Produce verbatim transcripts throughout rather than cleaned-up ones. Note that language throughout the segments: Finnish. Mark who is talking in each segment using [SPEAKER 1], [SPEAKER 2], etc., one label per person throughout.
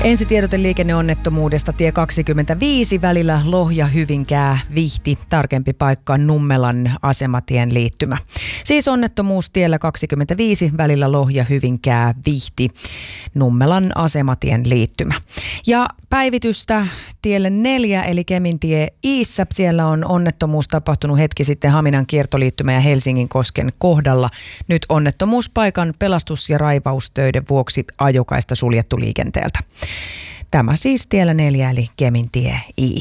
[SPEAKER 1] Ensitiedote liikenneonnettomuudesta tie kaksikymmentäviisi välillä Lohja-Hyvinkää Vihti. Tarkempi paikka Nummelan asematien liittymä. Siis onnettomuus tiellä kaksikymmentäviisi välillä Lohja-Hyvinkää Vihti. Nummelan asematien liittymä. Ja päivitystä tielle neljä eli Kemintie Iissä. Siellä on onnettomuus tapahtunut hetki sitten Haminan kiertoliittymä ja Helsingin kosken kohdalla. Nyt onnettomuuspaikan pelastus- ja raivaustöiden vuoksi ajokaista suljettu liikenteeltä. Tämä siis tiellä neljä eli Kemintie I.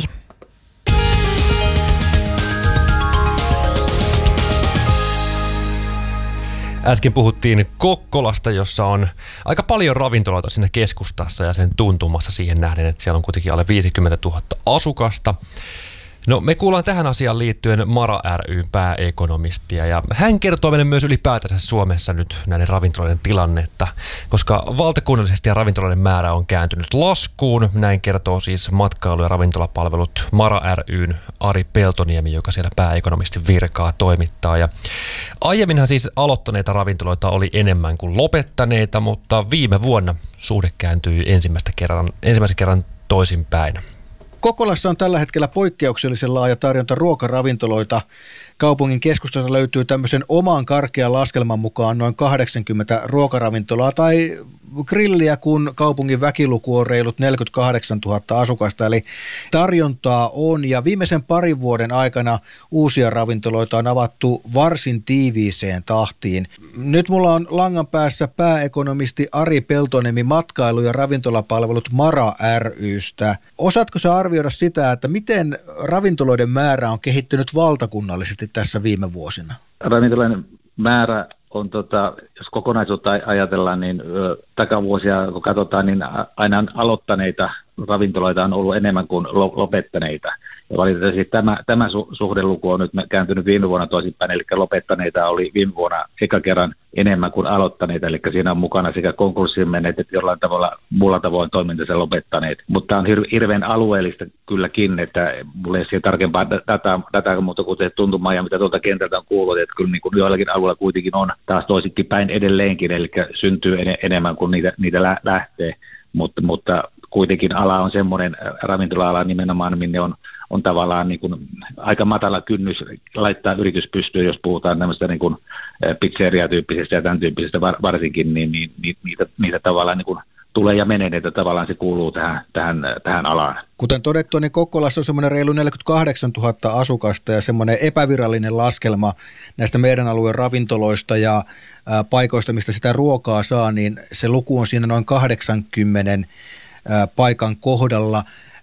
[SPEAKER 2] Äsken puhuttiin Kokkolasta, jossa on aika paljon ravintoloita siinä keskustassa ja sen tuntumassa siihen nähden, että siellä on kuitenkin alle viisikymmentätuhatta asukasta. No, me kuullaan tähän asiaan liittyen Mara ry:n pääekonomistia ja hän kertoo meille myös ylipäätänsä Suomessa nyt näiden ravintoloiden tilannetta, koska valtakunnallisesti ja ravintoloiden määrä on kääntynyt laskuun. Näin kertoo siis matkailu- ja ravintolapalvelut Mara ry:n Ari Peltoniemi, joka siellä pääekonomistin virkaa toimittaa. Ja aiemminhan siis aloittaneita ravintoloita oli enemmän kuin lopettaneita, mutta viime vuonna suhde kääntyi ensimmäistä kerran, ensimmäisen kerran toisinpäin.
[SPEAKER 3] Kokkolassa on tällä hetkellä poikkeuksellisen laaja tarjonta ruokaravintoloita. Kaupungin keskustassa löytyy tämmöisen oman karkean laskelman mukaan noin kahdeksankymmentä ruokaravintolaa tai grilliä, kun kaupungin väkiluku on reilut neljäkymmentäkahdeksantuhatta asukasta. Eli tarjontaa on ja viimeisen parin vuoden aikana uusia ravintoloita on avattu varsin tiiviiseen tahtiin. Nyt mulla on langan päässä pääekonomisti Ari Peltoniemi matkailu- ja ravintolapalvelut Mara ry:stä. Osaatko sä arvioida sitä, että miten ravintoloiden määrä on kehittynyt valtakunnallisesti tässä viime vuosina?
[SPEAKER 4] Ravintoloiden määrä on, tota, jos kokonaisuutta ajatellaan, niin ö, takavuosia kun katsotaan, niin aina aloittaneita ravintoloita on ollut enemmän kuin lopettaneita. Ja valitettavasti tämä, tämä su- suhdeluku on nyt kääntynyt viime vuonna toisinpäin, eli lopettaneita oli viime vuonna eka kerran enemmän kuin aloittaneita, eli siinä on mukana sekä konkurssiin menneet, että jollain tavalla muulla tavoin toimintansa lopettaneet. Mutta on hir- hirveän alueellista kylläkin, että mulla ei ole tarkempaa dataa, dataa mutta kuten tuntumaa ja mitä tuolta kentältä on kuullut, että kyllä niin kuin joillakin alueilla kuitenkin on taas toisinkin päin edelleenkin, eli syntyy en- enemmän kuin niitä, niitä lä- lähtee, mutta, mutta kuitenkin ala on semmoinen ravintola-ala nimenomaan, minne on, on tavallaan niin kuin aika matala kynnys laittaa yritys pystyyn, jos puhutaan tämmöistä niin kuin pizzeria-tyyppisestä ja tämän tyyppisestä varsinkin, niin, niin, niin niitä, niitä tavallaan niin kuin tulee ja menee, että tavallaan se kuuluu tähän, tähän, tähän alaan.
[SPEAKER 3] Kuten todettu, niin Kokkolassa on semmoinen reilu neljäkymmentäkahdeksantuhatta asukasta ja semmoinen epävirallinen laskelma näistä meidän alueen ravintoloista ja ää, paikoista, mistä sitä ruokaa saa, niin se luku on siinä noin kahdeksankymmentä ää, paikan kohdalla.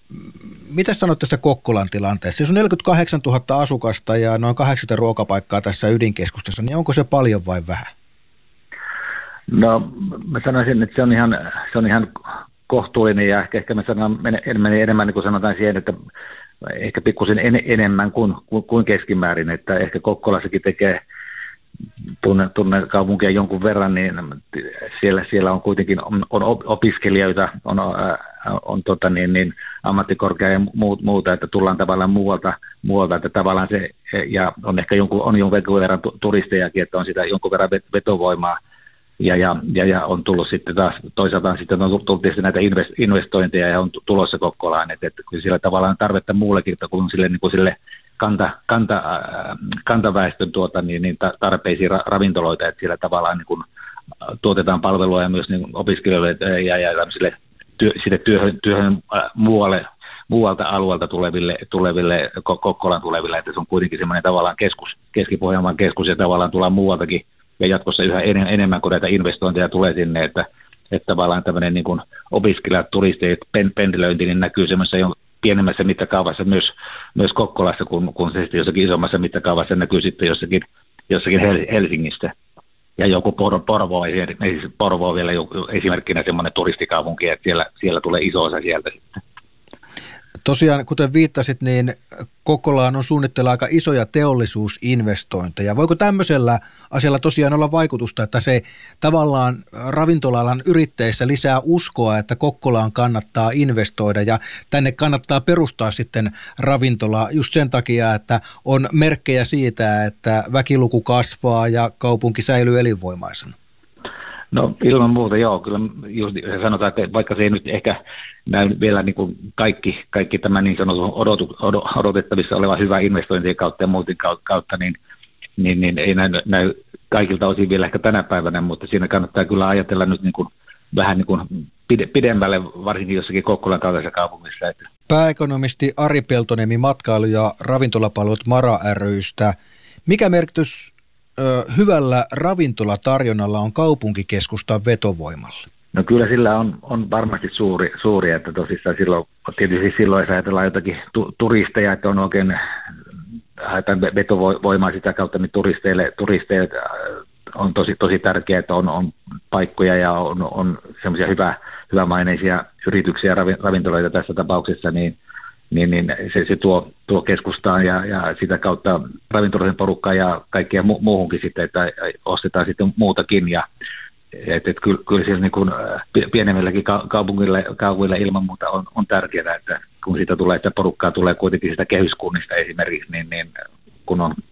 [SPEAKER 3] Mitä sanot tästä Kokkolan tilanteessa? Jos on neljäkymmentäkahdeksantuhatta asukasta ja noin kahdeksankymmentä ruokapaikkaa tässä ydinkeskustassa, niin onko se paljon vai vähän?
[SPEAKER 4] No mä sanoisin, että se on ihan, se on ihan kohtuullinen ja ehkä, ehkä mä sanon enemmän, enemmän niin kuin sanotaan siihen, että ehkä pikkusen en, enemmän kuin, kuin keskimäärin, että ehkä Kokkolassakin tekee tunne, tunne kaupunkia jonkun verran, niin siellä, siellä on kuitenkin on, on opiskelijoita, on, on, on tota niin, niin ammattikorkea ja muuta, että tullaan tavallaan muualta, muualta, että tavallaan se, ja on ehkä jonkun, on jonkun verran turistejakin, että on sitä jonkun verran vetovoimaa, Ja, ja, ja, ja on tullut sitten taas, toisaalta sitten on tullut tietysti näitä investointeja ja on tulossa Kokkolaan, että, että sillä tavallaan tarvetta muullekin kuin sille, niin kuin sille kanta, kanta, äh, kantaväestön tuota, niin, niin tarpeisiin ra, ravintoloita, että sillä tavallaan niin kuin tuotetaan palvelua ja myös niin opiskelijoille ja, ja tämmöisille työ, työhön, työhön äh, muualle, muualta alueelta tuleville, tuleville Kokkolaan tuleville, että se on kuitenkin semmoinen tavallaan keskus, Keski-Pohjanmaan keskus ja tavallaan tullaan muualtakin ja jatkossa yhä enemmän kuin näitä investointeja tulee sinne, että, että tavallaan tämmöinen niin kuin opiskelijat, turistit, pen, pendelöinti niin näkyy semmoisessa jo pienemmässä mittakaavassa myös, myös Kokkolassa, kun, kun se sitten jossakin isommassa mittakaavassa näkyy sitten jossakin, jossakin Helsingistä. Ja joku Porvo, esimerkiksi Porvo on vielä esimerkkinä semmoinen turistikaupunki, että siellä, siellä tulee iso osa sieltä sitten.
[SPEAKER 3] Tosiaan, kuten viittasit, niin Kokkolaan on suunnitteilla aika isoja teollisuusinvestointeja. Voiko tämmöisellä asialla tosiaan olla vaikutusta, että se tavallaan ravintola-alan yrittäjissä lisää uskoa, että Kokkolaan kannattaa investoida ja tänne kannattaa perustaa sitten ravintola just sen takia, että on merkkejä siitä, että väkiluku kasvaa ja kaupunki säilyy elinvoimaisena?
[SPEAKER 4] No ilman muuta joo, kyllä just sanotaan, että vaikka se ei nyt ehkä näy vielä niin kuin kaikki, kaikki tämä niin sanotun odotu, odotettavissa oleva hyvä investointien kautta ja muuten kautta, niin, niin, niin ei näy, näy kaikilta osin vielä ehkä tänä päivänä, mutta siinä kannattaa kyllä ajatella nyt niin kuin vähän niin kuin pidemmälle, varsinkin jossakin Kokkolan kaltaisessa kaupungissa.
[SPEAKER 3] Pääekonomisti Ari Peltoniemi matkailu- ja ravintolapalvelut Mara ry:stä. Mikä merkitys ö, hyvällä ravintolatarjonnalla on kaupunkikeskustan vetovoimalle?
[SPEAKER 4] No kyllä sillä on, on varmasti suuri, suuri, että tosissaan silloin, tietysti silloin jos ajatellaan jotakin tu, turisteja, että on oikein haetaan vetovoimaa sitä kautta, niin turisteille, turisteille on tosi, tosi tärkeää, että on, on paikkoja ja on, on semmoisia hyvä, hyvämaineisia yrityksiä ja ravintoloita tässä tapauksessa, niin, niin, niin se, se tuo, tuo keskustaan ja, ja sitä kautta ravintoloiden porukkaa ja kaikkea mu, muuhunkin sitten, että ostetaan sitten muutakin. Ja, et, et kyllä, kyllä siellä niin kuin pienemmilläkin kaupungille, kaupungille ilman muuta on, on tärkeää, että kun siitä tulee, että porukkaa tulee kuitenkin sitä kehyskunnista esimerkiksi, niin, niin kun on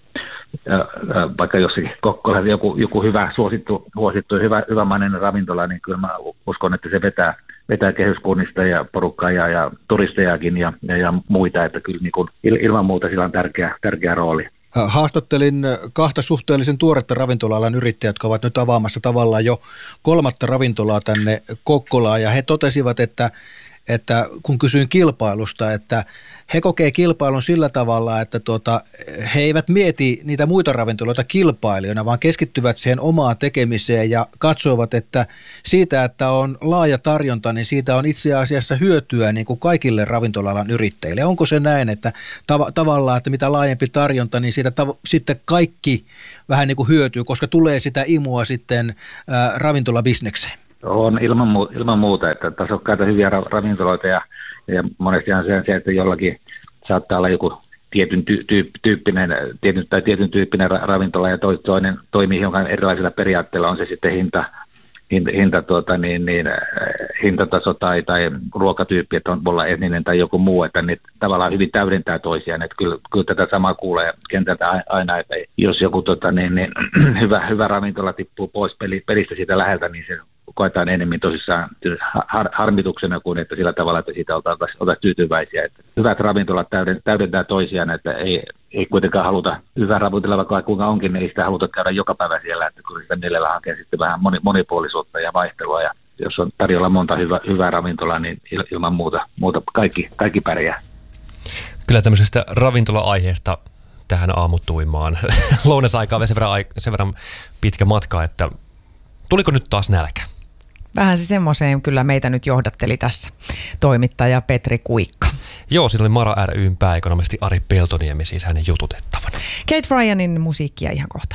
[SPEAKER 4] vaikka jossakin Kokkola joku, joku hyvä, suosittu, suosittu ja hyvä, hyvämainen ravintola, niin kyllä mä uskon, että se vetää, vetää kehyskunnista ja porukkaa ja, ja turistejakin ja, ja, ja muita, että kyllä niin kuin ilman muuta sillä on tärkeä, tärkeä rooli.
[SPEAKER 3] Haastattelin kahta suhteellisen tuoretta ravintola-alan yrittäjät, jotka ovat nyt avaamassa tavallaan jo kolmatta ravintolaa tänne Kokkolaan, ja he totesivat, että että kun kysyin kilpailusta, että he kokee kilpailun sillä tavalla, että tuota, he eivät mieti niitä muita ravintoloita kilpailijoina, vaan keskittyvät siihen omaan tekemiseen ja katsovat, että siitä, että on laaja tarjonta, niin siitä on itse asiassa hyötyä niin kuin kaikille ravintola-alan yrittäjille. Onko se näin, että tav- tavallaan, että mitä laajempi tarjonta, niin siitä tav- sitten kaikki vähän niin kuin hyötyy, koska tulee sitä imua sitten ää, ravintolabisnekseen?
[SPEAKER 4] On ilman, mu- ilman muuta, että tasokkaita hyviä ra- ravintoloita ja, ja monestihan se on se, että jollakin saattaa olla joku tietyn ty- ty- tyyppinen, tietyn, tai tietyn tyyppinen ra- ravintola ja to- toinen toimii jonkin erilaisilla periaatteilla, on se sitten hinta, hinta, hinta, tuota, niin, niin, hintataso tai, tai ruokatyyppi, että on voi olla etninen tai joku muu, että ne tavallaan hyvin täydentää toisiaan, että kyllä, kyllä tätä samaa kuulee kentältä aina, että jos joku tota, niin, niin, hyvä, hyvä ravintola tippuu pois peli, pelistä siitä läheltä, niin se koetaan enemmän tosissaan har, harmituksena kuin että sillä tavalla, että siitä oltaisiin oltaisi tyytyväisiä. Että hyvät ravintolat täydentää toisiaan, että ei, ei kuitenkaan haluta, hyvä ravintola vaikka kuinka onkin, niin ei sitä haluta käydä joka päivä siellä, että kyllä sitä mielellä hakee sitten vähän moni, monipuolisuutta ja vaihtelua. Ja jos on tarjolla monta hyvä, hyvää ravintolaa, niin ilman muuta, muuta kaikki, kaikki pärjää.
[SPEAKER 2] Kyllä tämmöisestä ravintola-aiheesta tähän aamutuimaan. Lounasaikaa sen verran, sen verran pitkä matka, että tuliko nyt taas nälkä?
[SPEAKER 1] Vähän se semmoiseen kyllä meitä nyt johdatteli tässä toimittaja Petri Kuikka.
[SPEAKER 2] Joo, siinä oli Mara ry:n pääekonomisti Ari Peltoniemi, siis hänen jututettavana.
[SPEAKER 1] Kate Ryanin musiikkia ihan kohta.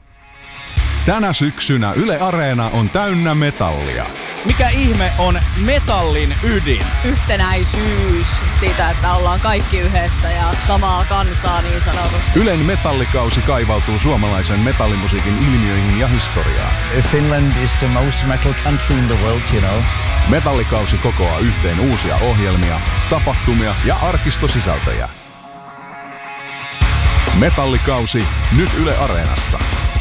[SPEAKER 5] Tänä syksynä Yle Areena on täynnä metallia.
[SPEAKER 6] Mikä ihme on metallin ydin?
[SPEAKER 7] Yhtenäisyys siitä, että ollaan kaikki yhdessä ja samaa kansaa niin sanotusti.
[SPEAKER 5] Ylen metallikausi kaivautuu suomalaisen metallimusiikin ilmiöihin ja historiaan.
[SPEAKER 8] Finland is the most metal country in the world, you know.
[SPEAKER 5] Metallikausi kokoaa yhteen uusia ohjelmia, tapahtumia ja arkistosisältöjä. Metallikausi nyt Yle Areenassa.